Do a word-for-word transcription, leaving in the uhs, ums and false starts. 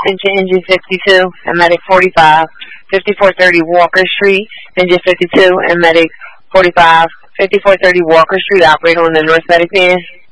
Attention Engine fifty-two and Medic forty-five, fifty-four thirty Walker Street. Engine fifty-two and Medic forty-five, fifty-four thirty Walker Street. Operator on the North Medic Van.